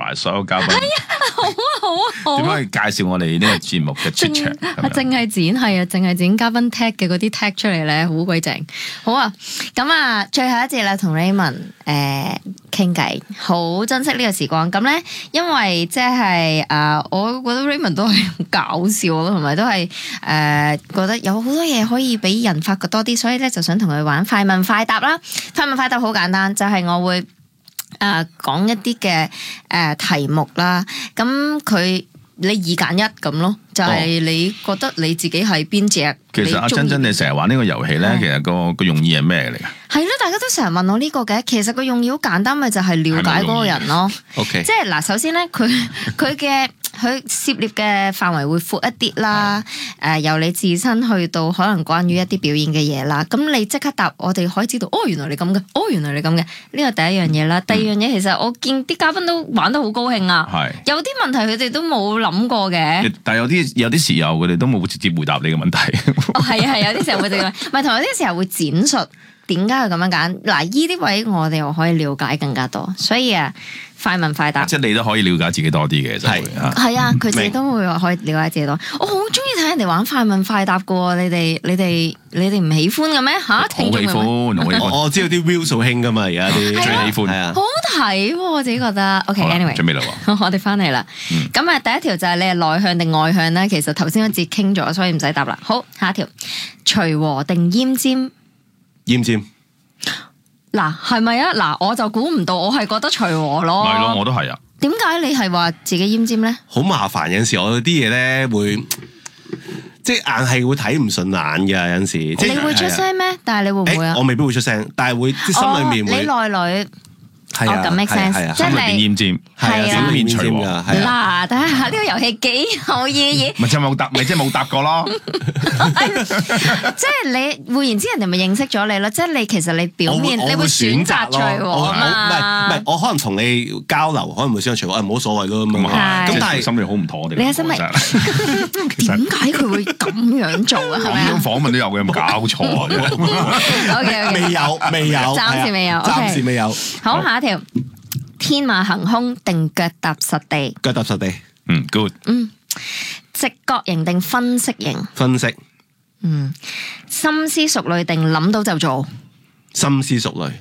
埋所有嘉賓。 好啊好啊好啊！ 點樣去介紹我哋呢個節目嘅出場？ 淨係剪係啊，淨係剪嘉賓 tag 嘅嗰啲 tag 出嚟咧，好鬼正。好啊，咁啊，最後一節啦，同 Raymond 傾偈，好珍惜呢個時光。咁咧，因為即係我覺得 Raymond 都係好搞笑咯，同埋都係覺得有好多嘢可以俾人發掘多啲，所以咧就想同佢玩快問快答啦。快問快答好簡單，就係我會講一啲嘅題目啦，咁你二揀一咁咯，就係你覺得你自己係邊隻？ 其實阿珍珍，你成日玩呢個遊戲咧，其實個用意係咩嚟㗎？係咯，大家都成日問我呢個嘅，其實個用意好簡單，咪就係了解嗰個人咯。 OK， 即係嗱，首先咧，佢涉獵嘅範圍會闊一啲啦。由你自身去到可能關於一啲表演嘅嘢啦，咁你即刻答，我哋可以知道，哦，原來你咁嘅，哦，原來你咁嘅，呢個第一樣嘢啦。第二樣嘢，其實我見啲嘉賓都玩得好高興啊。有啲問題佢哋都冇諗過嘅。但係有啲時候佢哋都冇直接回答你嘅問題。係啊，有啲時候會直接，唔係同有啲時候會展述點解佢咁樣揀。嗱，依啲位我哋又可以了解更加多，所以快問快答。即係你都可以了解自己多啲嘅，就係啊，佢自己都會可以了解自己多。我好中意睇人哋玩快問快答噶，你哋唔喜歡嘅咩？吓，聽眾喜歡， 我知道啲 views 好興噶嘛，而家啲最喜歡係啊， 好睇，我自己覺得。OK，anyway， 準備啦， 我哋翻嚟啦。咁啊，第一條就係你係內向定外向咧？其實頭先嗰節傾咗，所以唔使答啦。好，下一條，隨和定奄尖？ 奄尖。 嗱，係咪啊？嗱，我就估唔到，我係覺得隨和咯。 係咯，我都係啊。 點解你係話自己奄尖咧？ 好麻煩，有陣時我有啲嘢咧會，即係硬係會睇唔順眼嘅，有陣時。 你會出聲咩？但係你會唔會啊？ 我未必會出聲，但係會即係心裏面會。 你內裏。 係啊， 咁 make sense，即係你奄尖， 係啊，表現隨和。 嗱，睇下呢個遊戲幾有意義。 咪即係冇答過咯。 即係你換言之，人哋咪認識咗你咯。即係你其實你表面你會選擇隨和嘛？ 唔係，我可能同你交流，可能會選擇隨和，冇所謂咯。咁但係心裏好唔妥我哋。 你喺心裏點解佢會咁樣做啊？ 咁樣訪問都有嘅，有冇搞錯啊？ 未有，暫時未有。 好，下一條，天馬行空定腳踏實地？ 腳踏實地。 good。 直覺型定分析型？ 分析。 深思熟慮定諗到就做？ 深思熟慮。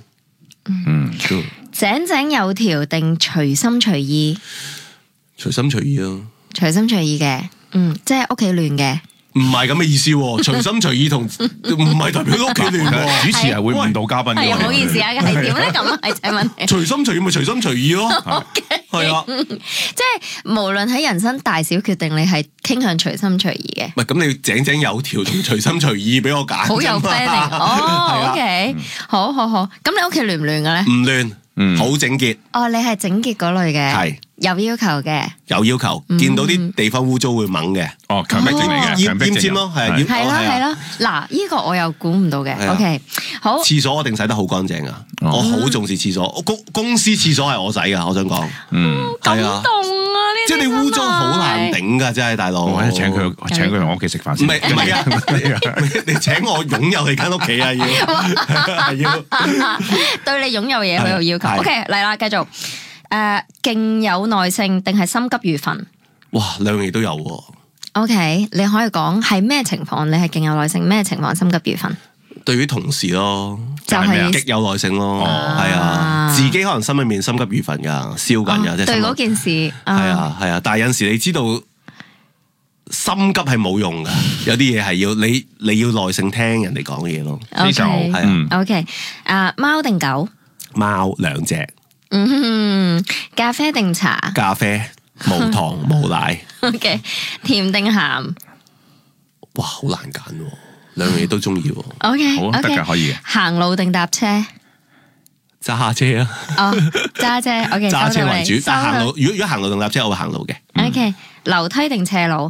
good。 井井有條定隨心隨意？ 隨心隨意咯。 隨心隨意嘅，即係屋企亂嘅。 唔係咁嘅意思，隨心隨意同唔係代表屋企亂喎。 主持係會誤導嘉賓嘅。 係唔好意思啊，係點咧？咁係就問你。 隨心隨意咪隨心隨意咯。係啊， 即係無論喺人生大小決定，你係傾向隨心隨意嘅。 唔係咁，你井井有條同隨心隨意俾我揀。 好有 planning。哦，OK，好。咁你屋企亂唔亂嘅咧？ 唔亂，好整潔。 哦，你係整潔嗰類嘅。 係。 有要求嘅， 有要求，見到啲地方污糟會掹嘅。 強迫症嚟嘅， 奄尖咯，係啦。嗱，呢個我又估唔到嘅。OK，好。 廁所我一定洗得好乾淨啊！我好重視廁所，公司廁所係我洗噶，我想講。 感動啊！呢即係你污糟好難頂噶，真係大佬。 我請佢去我屋企食飯先。 唔係啊！你請我擁有你間屋企啊！要對你擁有嘢好有要求。OK，嚟啦，繼續。勁有耐性定係心急如焚？ 哇，兩樣嘢都有喎。 OK，你可以講係咩情況？你係勁有耐性，咩情況心急如焚？ 對於同事咯， 就係極有耐性咯。係啊，自己可能心裏面心急如焚噶，燒緊噶。 對嗰件事係啊，但係有陣時你知道心急係冇用噶，有啲嘢係要你要耐性聽人哋講嘅嘢咯。 非常好。係啊。OK，貓定狗？ 貓，兩隻。 咖啡定茶？ 咖啡，無糖無奶。 OK，甜定鹹？ 哇，好難揀，兩樣嘢都中意。 OK， 好得㗎，可以嘅。 行路定搭車？ 揸車啊！ 揸車。OK， 揸車為主，但行路如果行路定搭車，我會行路嘅。 OK，樓梯定斜路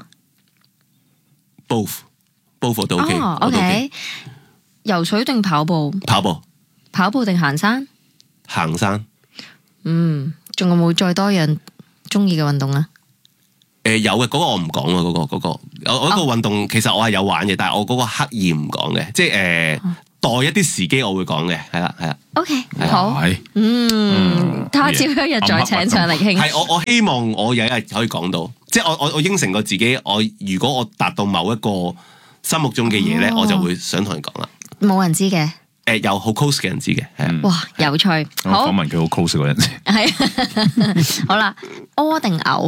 ？Both 都 OK。 OK，游水定跑步？跑步定行山？ 行山。 仲有冇再多樣中意嘅運動啊？ 有嘅，嗰個我唔講啊，嗰個我嗰個運動其實我係有玩嘅，但係我嗰個刻意唔講嘅，即係待一啲時機，我會講嘅，係啦。 OK， 好， 係他朝一日再請上嚟傾。 係我希望我有一日可以講到，即係我應承過自己，如果我達到某一個心目中嘅嘢咧，我就會想同人講啦。 冇人知嘅。 有好 close 嘅人知嘅，係啊。 哇，有趣。好， 我訪問佢好 close 嗰陣時。 係。好啦，屙定嘔？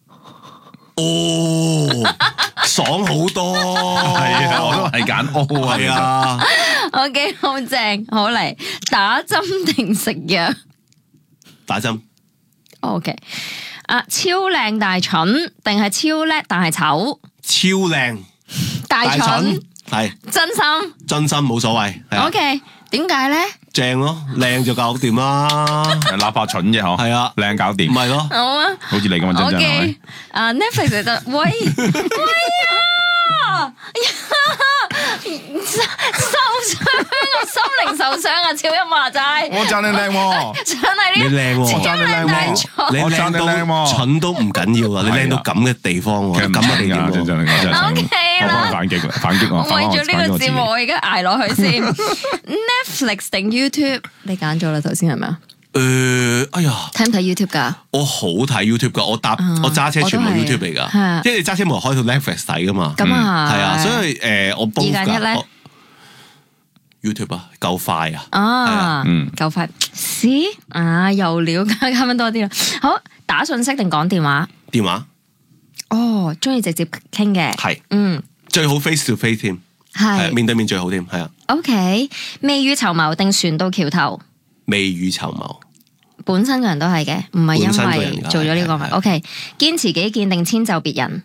哦，爽好多。 係啊，我都係揀 O 啊。 係啊。 OK， 好正，好嚟，打針定食藥？ 打針。 OK， 超靚大蠢定係超叻但係醜？ 超靚大蠢係真心， 真心冇所謂。 OK， 點解咧？ 正咯，靚就搞掂啦。 哪怕蠢啫嗬。 係啊， 靚搞掂。 唔係咯。 好啊， 好似你咁啊，真真係咪？ Netflix 就喂啊！受傷啊，心靈受傷啊，超音話齋。 我讚你靚喎， 真係呢？ 你靚喎， 我讚你靚喎， 你我讚你靚靚到喎， 蠢都唔緊要啊！你靚到咁嘅地方喎，咁嘅地真真真真 OK 啦， 我幫你反擊啦，反擊我。 為咗呢個節目，我而家捱落去先。Netflix 定 YouTube？你揀咗啦，頭先係咪啊？ 哎呀， 睇唔睇 YouTube 噶？ 我好睇 YouTube 噶，我揸車全部 YouTube 嚟噶，因為你揸車冇開到 Netflix 睇噶嘛。 咁啊， 係啊，所以我煲 2揀1咧 YouTube 啊，夠快啊， 啊，夠快。又了解加分多啲啦。好，打信息定講電話？ 電話。 哦，中意直接傾嘅。 係，最好 face to face 添，係面對面最好添，係啊。 OK， 未雨綢繆定船到橋頭？ 未雨綢繆。 本身個人都係嘅，唔係因為做咗呢個咪 OK。堅持己見定遷就別人？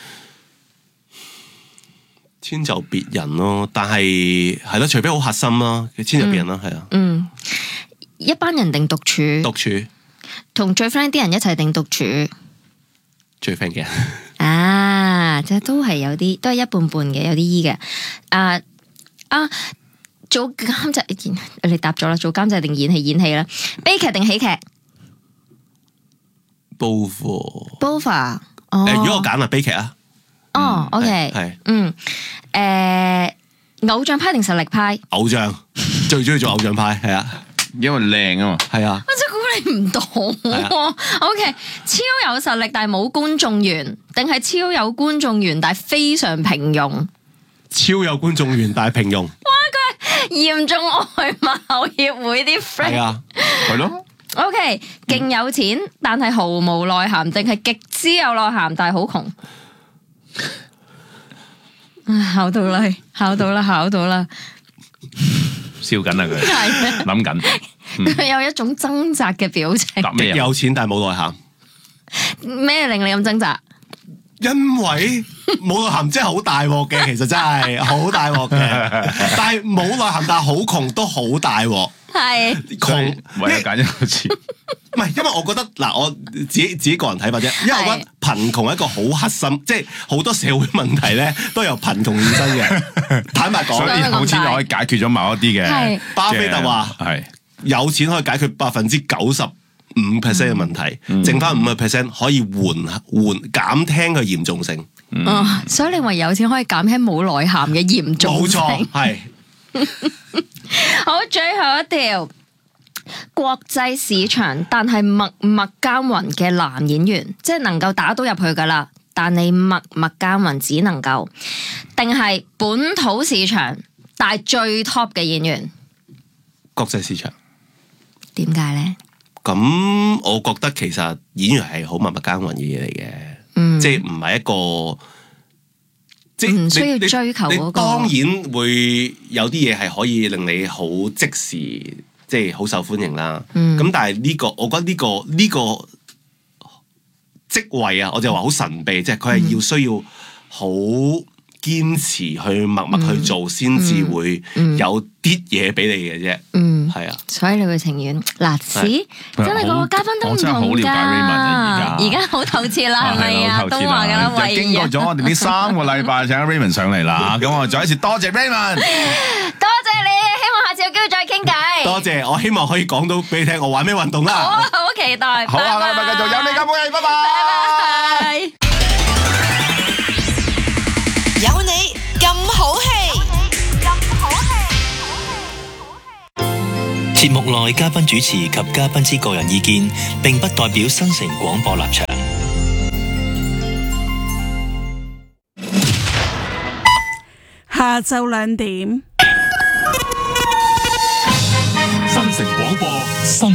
遷就別人咯，但係咯，除非好核心咯，遷就別人咯，係啊。 一班人定獨處？ 獨處。 同最 friend 啲人一齊定獨處？ 最 friend 嘅人。 即係都係有啲，都係一半半嘅，有啲醫嘅。做監製，你答咗啦。做監製定演戲？演戲啦。悲劇定喜劇 ？Both。如果我揀啊，悲劇啊。 OK。係。偶像派定實力派？ 偶像，最中意做偶像派，係啊。 因為靚啊嘛。 係啊。 我真估你唔到。OK， 超有實力但係冇觀眾緣，定係超有觀眾緣但係非常平庸？ 超有觀眾緣但係平庸。哇！ 佢嚴重外貌協會啲 friend。係啊， 係咯。 OK， 勁有錢但係毫無內涵，定係極之有內涵但係好窮？考到啦！ 笑緊啊佢，諗緊。 佢有一種掙扎嘅表情。 極有錢但係冇內涵。 咩令你咁掙扎？ 因為冇內涵真係好大鑊嘅，其實真係好大鑊嘅。但係冇內涵但係好窮都好大鑊。係窮， 唯有揀一個字。 唔係，因為我覺得嗱，我自己個人睇法啫。因為我覺得貧窮係一個好核心，即係好多社會問題咧都由貧窮衍生嘅。坦白講， 所以有錢就可以解決咗某一啲嘅。 巴菲特話係有錢可以解決95%嘅問題，剩翻5%可以減輕佢嚴重性。 所以你話有錢可以減輕冇內涵嘅嚴重性。 冇錯，係。 好，最後一條，國際市場但係默默耕耘嘅男演員，即係能夠打到入去噶啦，但你默默耕耘只能夠，定係本土市場但係最 top 嘅演員？ 國際市場。 點解呢？ 咁我覺得其實演員係好默默耕耘嘅嘢嚟嘅，即係唔係一個，即係唔需要追求嗰個。 當然會有啲嘢係可以令你好即時，即係好受歡迎啦。咁但係呢個，我覺得呢個職位啊，我就話好神秘，即係佢係要需要好堅持去默默去做，先至會有啲嘢俾你嘅啫。係啊， 所以你會情願嗱，真係個個嘉賓都唔同㗎。而家好透徹啦，係咪啊？都話㗎啦，為經過咗我哋呢3個禮拜，請 Raymond 上嚟啦。咁我再一次多謝 Raymond， 多謝你，希望下次有機會再傾偈。 多謝，我希望可以講到俾你聽，我玩咩運動啦。 好期待。 好啊，繼續有你咁嘅，拜拜。 有你咁好氣。 節目內嘉賓主持及嘉賓之個人意見，並不代表新城廣播立場。 下晝2點。